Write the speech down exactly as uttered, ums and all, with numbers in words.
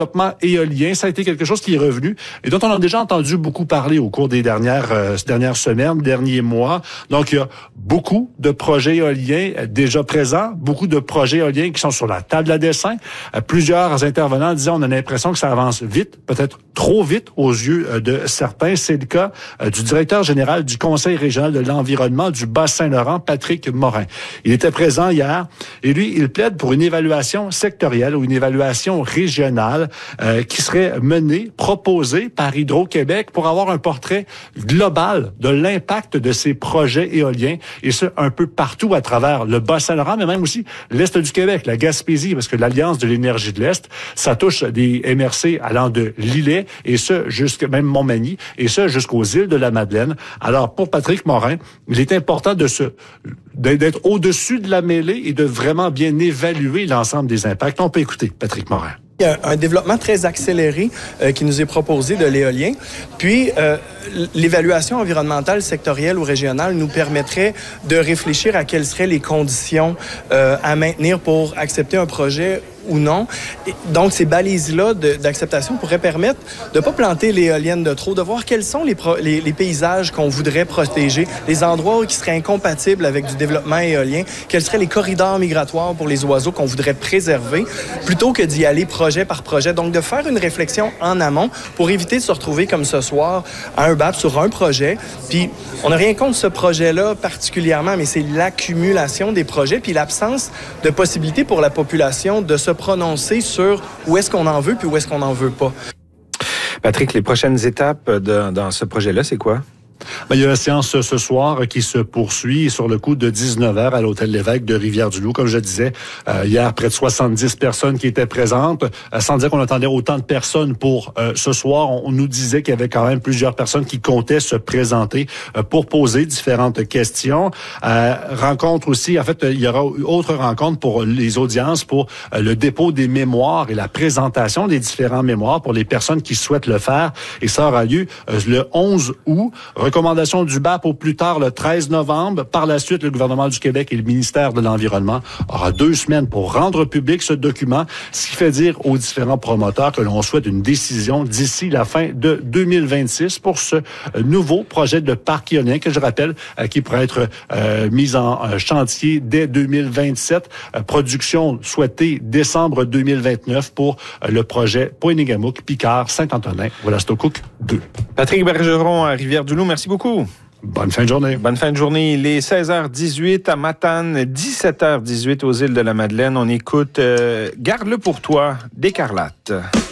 développement éolien, ça a été quelque chose qui est revenu et dont on a déjà entendu beaucoup parler au cours des dernières euh, dernières semaines, derniers mois. Donc, il y a beaucoup de projets éoliens déjà présents, beaucoup de projets éoliens qui sont sur la table à dessin. Euh, plusieurs intervenants disaient on a l'impression que ça avance vite, peut-être trop vite aux yeux euh, de certains. C'est le cas euh, du directeur général du Conseil régional de l'environnement du Bas-Saint-Laurent, Patrick Morin. Il était présent hier et lui, il plaide pour une évaluation sectorielle ou une évaluation régionale Euh, qui serait menée, proposée par Hydro-Québec pour avoir un portrait global de l'impact de ces projets éoliens, et ce, un peu partout à travers le Bas-Saint-Laurent, mais même aussi l'Est du Québec, la Gaspésie, parce que l'Alliance de l'énergie de l'Est, ça touche des M R C allant de Lillet, et ce, jusqu'à même Montmagny, et ce, jusqu'aux îles de la Madeleine. Alors, pour Patrick Morin, il est important de se, d'être au-dessus de la mêlée et de vraiment bien évaluer l'ensemble des impacts. On peut écouter Patrick Morin. Il y a un développement très accéléré euh, qui nous est proposé de l'éolien. Puis, euh, l'évaluation environnementale sectorielle ou régionale nous permettrait de réfléchir à quelles seraient les conditions euh, à maintenir pour accepter un projet ou non. Et donc, ces balises-là de, d'acceptation pourraient permettre de ne pas planter l'éolienne de trop, de voir quels sont les, pro, les, les paysages qu'on voudrait protéger, les endroits qui seraient incompatibles avec du développement éolien, quels seraient les corridors migratoires pour les oiseaux qu'on voudrait préserver, plutôt que d'y aller projet par projet. Donc, de faire une réflexion en amont pour éviter de se retrouver comme ce soir à un B A P sur un projet. Puis, on n'a rien contre ce projet-là particulièrement, mais c'est l'accumulation des projets puis l'absence de possibilité pour la population de se prononcer sur où est-ce qu'on en veut puis où est-ce qu'on n'en veut pas. Patrick, les prochaines étapes de, dans ce projet-là, c'est quoi? Ben, il y a la séance ce soir qui se poursuit sur le coup de dix-neuf heures à l'Hôtel L'Évêque de Rivière-du-Loup. Comme je disais, euh, hier, près de soixante-dix personnes qui étaient présentes. Euh, sans dire qu'on attendait autant de personnes pour euh, ce soir, on, on nous disait qu'il y avait quand même plusieurs personnes qui comptaient se présenter euh, pour poser différentes questions. Euh, rencontre aussi, en fait, il y aura autre rencontre pour les audiences, pour euh, le dépôt des mémoires et la présentation des différents mémoires pour les personnes qui souhaitent le faire. Et ça aura lieu euh, le onze août. Recommandation du B A P au plus tard le treize novembre. Par la suite, le gouvernement du Québec et le ministère de l'Environnement aura deux semaines pour rendre public ce document, ce qui fait dire aux différents promoteurs que l'on souhaite une décision d'ici la fin de deux mille vingt-six pour ce nouveau projet de parc éolien que je rappelle euh, qui pourrait être euh, mis en euh, chantier dès deux mille vingt-sept. Euh, production souhaitée décembre deux mille vingt-neuf pour euh, le projet Pointe-Négamouk, Picard, Saint-Antonin, Wolastoquk deux. Patrick Bergeron à Rivière-du-Loup, merci beaucoup. Bonne fin de journée. Bonne fin de journée. Il est seize heures dix-huit à Matane, dix-sept heures dix-huit aux îles de la Madeleine. On écoute euh, Garde-le pour toi d'Écarlate.